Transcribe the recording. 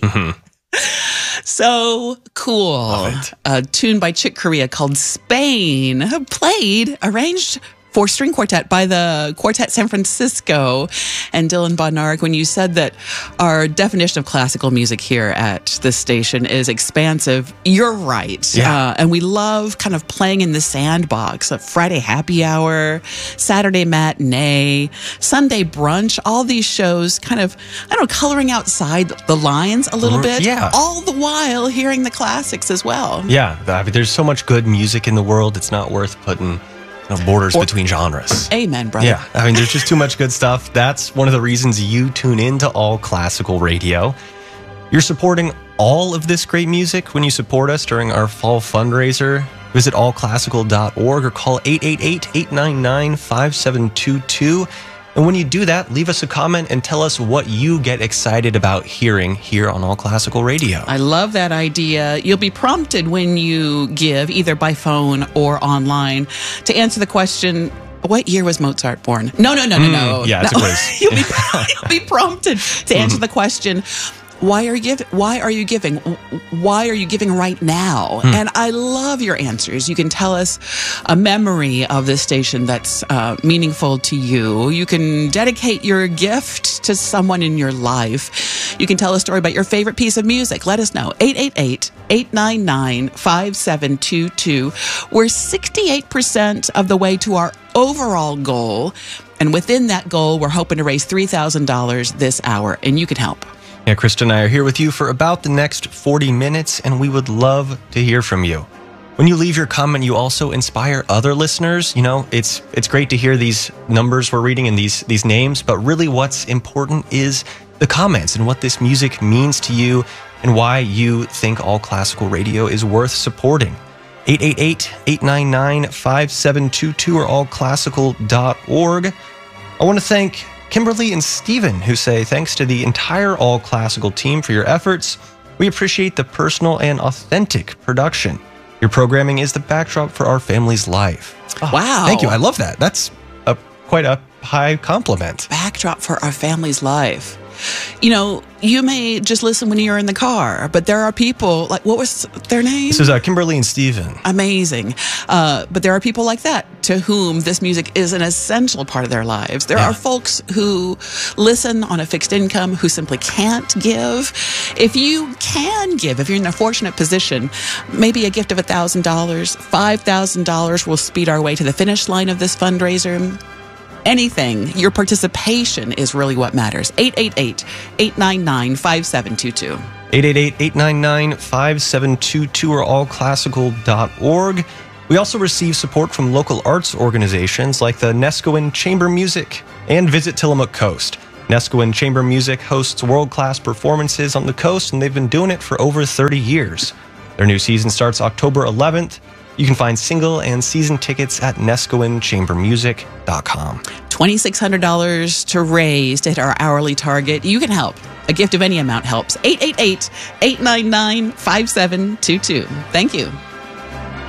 So cool. Love it. A tune by Chick Corea called Spain, arranged for string quartet by the Quartet San Francisco. And Dylan Bodnar, when you said that our definition of classical music here at this station is expansive, you're right. Yeah. And we love kind of playing in the sandbox of Friday happy hour, Saturday matinee, Sunday brunch, all these shows kind of, I don't know, coloring outside the lines a little bit. Yeah. All the while hearing the classics as well. Yeah, I mean, there's so much good music in the world. It's not worth putting borders between genres. Amen, brother. Yeah, I mean, there's just too much good stuff. That's one of the reasons you tune into All Classical Radio. You're supporting all of this great music when you support us during our fall fundraiser. Visit allclassical.org or call 888-899-5722. And when you do that, leave us a comment and tell us what you get excited about hearing here on All Classical Radio. I love that idea. You'll be prompted when you give, either by phone or online, to answer the question, what year was Mozart born? No. Yeah, it's a quiz. You'll be prompted to answer the question, why are you giving? Why are you giving right now? And I love your answers. You can tell us a memory of this station that's meaningful to you. You can dedicate your gift to someone in your life. You can tell a story about your favorite piece of music. Let us know. 888-899-5722. We're 68% of the way to our overall goal. And within that goal, we're hoping to raise $3,000 this hour. And you can help. Yeah, Krista and I are here with you for about the next 40 minutes, and we would love to hear from you. When you leave your comment, you also inspire other listeners. You know, it's great to hear these numbers we're reading and these names, but really what's important is the comments and what this music means to you and why you think All Classical Radio is worth supporting. 888-899-5722 or allclassical.org. I want to thank Kimberly and Stephen, who say, thanks to the entire All Classical team for your efforts. We appreciate the personal and authentic production. Your programming is the backdrop for our family's life. Oh, wow. Thank you. I love that. That's quite a high compliment. Backdrop for our family's life. You know, you may just listen when you're in the car, but there are people, like, what was their name? This is Kimberly and Stephen. Amazing. But there are people like that to whom this music is an essential part of their lives. There are folks who listen on a fixed income who simply can't give. If you can give, if you're in a fortunate position, maybe a gift of $1,000, $5,000 will speed our way to the finish line of this fundraiser. Anything, your participation is really what matters. 888-899-5722. 888-899-5722 or allclassical.org. We also receive support from local arts organizations like the Nescowan Chamber Music and Visit Tillamook Coast. Nescowan Chamber Music hosts world-class performances on the coast, and they've been doing it for over 30 years. Their new season starts October 11th. You can find single and season tickets at nescowanchambermusic.com. $2,600 to raise to hit our hourly target. You can help. A gift of any amount helps. 888-899-5722. Thank you.